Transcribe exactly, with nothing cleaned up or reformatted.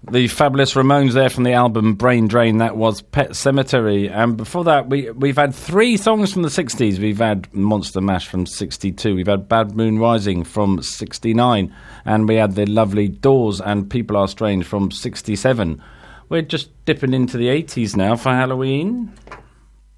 The fabulous Ramones there from the album Brain Drain. That was Pet Sematary. And before that, we, we've had three songs from the sixties. We've had Monster Mash from sixty-two. We've had Bad Moon Rising from sixty-nine. And we had the lovely Doors and People Are Strange from sixty-seven. We're just dipping into the eighties now for Halloween.